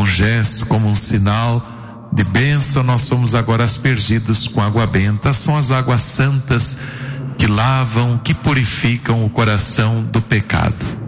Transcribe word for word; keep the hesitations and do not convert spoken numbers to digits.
um gesto, como um sinal de bênção, nós somos agora aspergidos com água benta. São as águas santas que lavam, que purificam o coração do pecado.